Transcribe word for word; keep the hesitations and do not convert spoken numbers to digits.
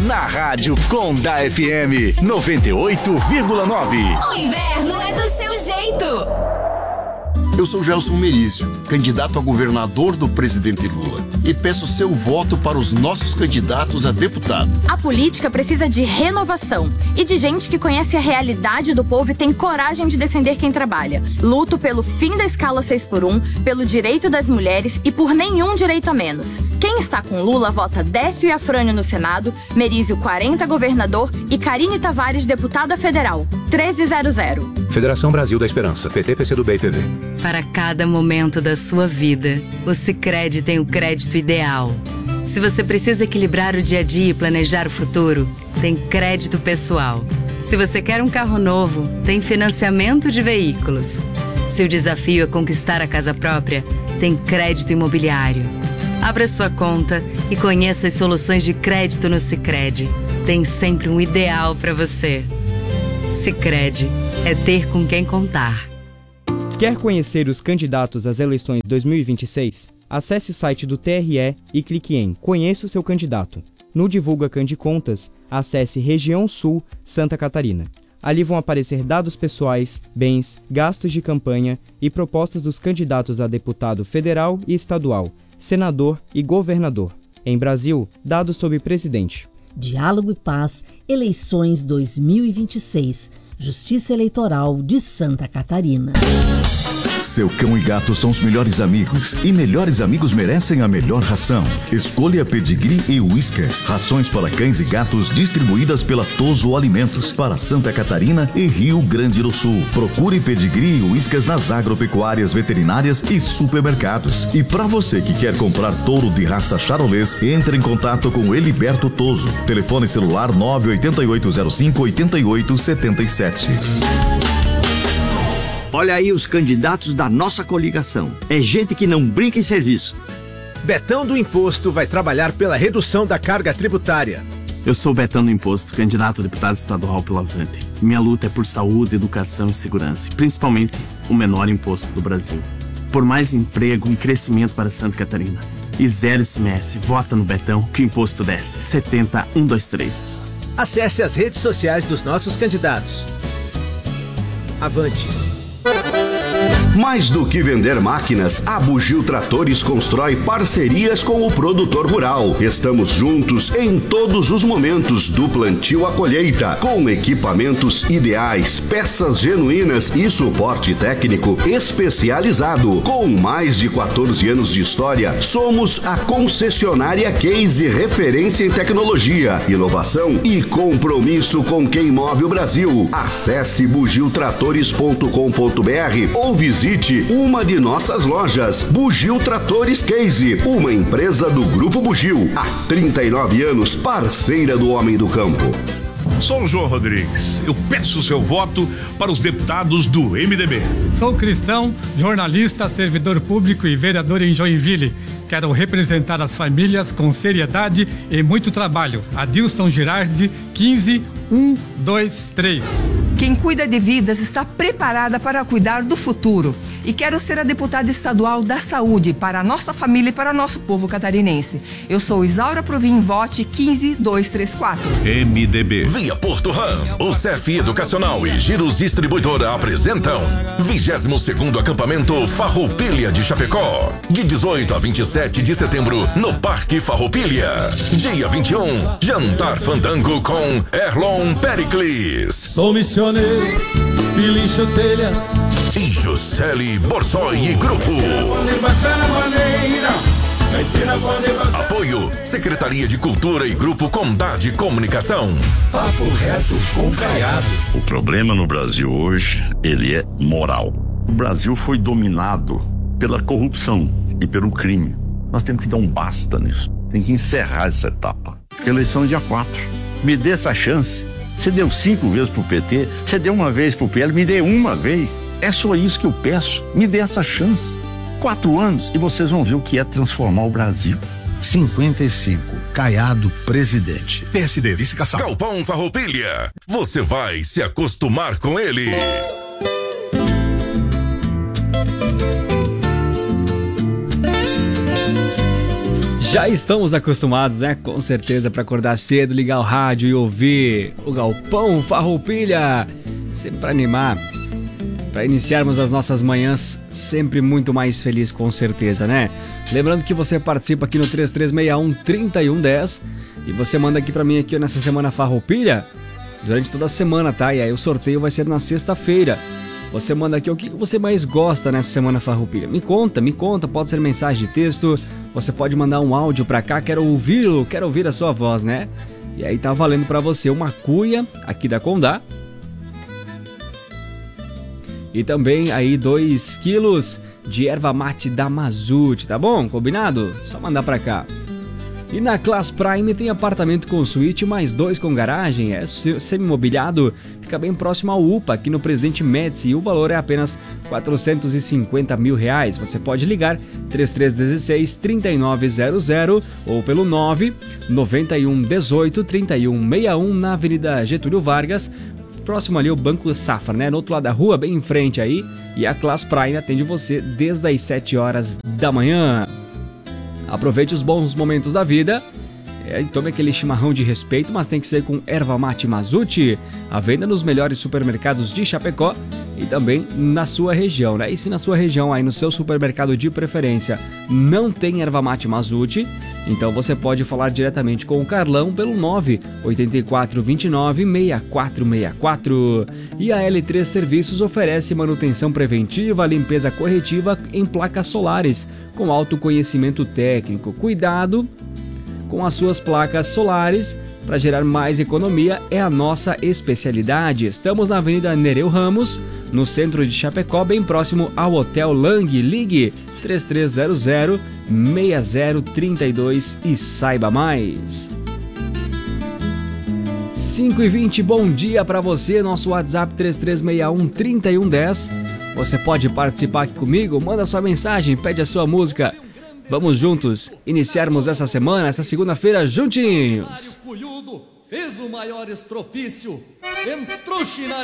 na Rádio Conda F M noventa e oito vírgula nove. O inverno é do seu jeito. Eu sou Gelson Merizio, candidato a governador do presidente Lula, e peço seu voto para os nossos candidatos a deputado. A política precisa de renovação e de gente que conhece a realidade do povo e tem coragem de defender quem trabalha. Luto pelo fim da escala seis por um, pelo direito das mulheres e por nenhum direito a menos. Quem está com Lula vota Décio e Afrânio no Senado, Merizio quarenta governador e Karine Tavares deputada federal. treze zero zero. Federação Brasil da Esperança, P T, P C do B e P V. Para cada momento da sua vida, o Sicredi tem o crédito ideal. Se você precisa equilibrar o dia a dia e planejar o futuro, tem crédito pessoal. Se você quer um carro novo, tem financiamento de veículos. Se o desafio é conquistar a casa própria, tem crédito imobiliário. Abra sua conta e conheça as soluções de crédito no Sicredi. Tem sempre um ideal para você. Sicredi é ter com quem contar. Quer conhecer os candidatos às eleições dois mil e vinte e seis? Acesse o site do T R E e clique em Conheça o seu candidato. No Divulga Candicontas, acesse Região Sul, Santa Catarina. Ali vão aparecer dados pessoais, bens, gastos de campanha e propostas dos candidatos a deputado federal e estadual, senador e governador. Em Brasil, dados sobre presidente. Diálogo e Paz, eleições dois mil e vinte e seis. Justiça Eleitoral de Santa Catarina. Seu cão e gato são os melhores amigos e melhores amigos merecem a melhor ração. Escolha Pedigree e Whiskas, rações para cães e gatos distribuídas pela Toso Alimentos para Santa Catarina e Rio Grande do Sul. Procure Pedigree e Whiskas nas agropecuárias, veterinárias e supermercados. E para você que quer comprar touro de raça charolês, entre em contato com Heliberto Toso. Telefone celular nove oito oito zero cinco oito oito sete sete. Olha aí os candidatos da nossa coligação. É gente que não brinca em serviço. Betão do Imposto vai trabalhar pela redução da carga tributária. Eu sou o Betão do Imposto, candidato a deputado estadual pelo Avante. Minha luta é por saúde, educação e segurança, principalmente o menor imposto do Brasil. Por mais emprego e crescimento para Santa Catarina. E zero I C M S. Vota no Betão que o imposto desce. setenta um dois três. Acesse as redes sociais dos nossos candidatos. Avante. Mais do que vender máquinas, a Bugio Tratores constrói parcerias com o produtor rural. Estamos juntos em todos os momentos, do plantio à colheita, com equipamentos ideais, peças genuínas e suporte técnico especializado. Com mais de quatorze anos de história, somos a concessionária Case, referência em tecnologia, inovação e compromisso com quem move o Brasil. Acesse bugio tratores ponto com ponto br ou visite uma de nossas lojas. Bugio Tratores Case, uma empresa do Grupo Bugio, há trinta e nove anos, parceira do homem do campo. Sou o João Rodrigues. Eu peço seu voto para os deputados do M D B. Sou cristão, jornalista, servidor público e vereador em Joinville. Quero representar as famílias com seriedade e muito trabalho. Adilson Girardi, quinze um dois três. Quem cuida de vidas está preparada para cuidar do futuro. E quero ser a deputada estadual da saúde para a nossa família e para o nosso povo catarinense. Eu sou Isaura Provim, vote quinze dois três quatro. M D B. Via Porto Ram, o C F Educacional e Giros Distribuidora apresentam vigésimo segundo acampamento Farroupilha de Chapecó, de dezoito a vinte e sete de setembro, no Parque Farroupilha. Dia vinte e um, jantar fandango com Erlon Pericles. Sou missioneiro, pilincho telha e Juscelie Borsoi e Grupo. Apoio Secretaria de Cultura e Grupo Condade Comunicação. Papo reto com Caiado. O problema no Brasil hoje, ele é moral. O Brasil foi dominado pela corrupção e pelo crime. Nós temos que dar um basta nisso. Tem que encerrar essa etapa. Eleição é dia quatro. Me dê essa chance. Você deu cinco vezes pro P T, você deu uma vez pro P L, me dê uma vez. É só isso que eu peço. Me dê essa chance. Quatro anos e vocês vão ver o que é transformar o Brasil. cinquenta e cinco, Caiado, presidente. P S D, vice-caçal. Galpão Farroupilha. Você vai se acostumar com ele. Já estamos acostumados, né? Com certeza, para acordar cedo, ligar o rádio e ouvir o Galpão Farroupilha. Sempre para animar, para iniciarmos as nossas manhãs sempre muito mais feliz, com certeza, né? Lembrando que você participa aqui no três três seis um, três um um zero e você manda aqui para mim aqui nessa semana Farroupilha durante toda a semana, tá? E aí o sorteio vai ser na sexta-feira. Você manda aqui o que você mais gosta nessa semana Farroupilha. Me conta, me conta, pode ser mensagem de texto, você pode mandar um áudio pra cá, quero ouvi-lo, quero ouvir a sua voz, né? E aí tá valendo pra você uma cuia aqui da Condá. E também aí dois quilos de erva mate da Mazute, tá bom? Combinado? Só mandar pra cá. E na Class Prime tem apartamento com suíte mais dois com garagem, é semi-mobiliado, fica bem próximo ao U P A, aqui no Presidente Médici, e o valor é apenas quatrocentos e cinquenta mil reais. Você pode ligar três três um seis, três nove zero zero ou pelo nove nove um um oito, três um seis um na Avenida Getúlio Vargas, próximo ali o Banco Safra, né? No outro lado da rua, bem em frente aí, e a Class Prime atende você desde as sete horas da manhã. Aproveite os bons momentos da vida é, e tome aquele chimarrão de respeito, mas tem que ser com erva mate Mazute, à venda nos melhores supermercados de Chapecó e também na sua região, né? E se na sua região, aí no seu supermercado de preferência, não tem erva mate Mazute, então você pode falar diretamente com o Carlão pelo nove oito quatro, dois nove, seis quatro seis quatro. E a L três Serviços oferece manutenção preventiva, limpeza corretiva em placas solares, com alto conhecimento técnico. Cuidado com as suas placas solares para gerar mais economia é a nossa especialidade. Estamos na Avenida Nereu Ramos, no centro de Chapecó, bem próximo ao Hotel Lang. Ligue três três zero zero, seis zero três dois e saiba mais. cinco e vinte, bom dia para você. Nosso WhatsApp três três seis um, três um um zero. Você pode participar aqui comigo, manda sua mensagem, pede a sua música. Vamos juntos iniciarmos essa semana, essa segunda-feira, juntinhos. Fez o maior estropício, entrou